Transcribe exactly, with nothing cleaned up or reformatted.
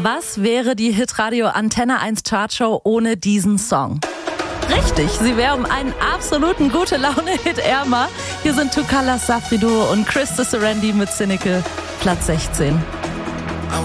Was wäre die Hitradio Antenne eins Chartshow ohne diesen Song? Richtig, sie wäre um einen absoluten Gute-Laune-Hit ärmer. Hier sind Two Colors, Safri Duo und Chris de Serendi mit Cynical, Platz sechzehn.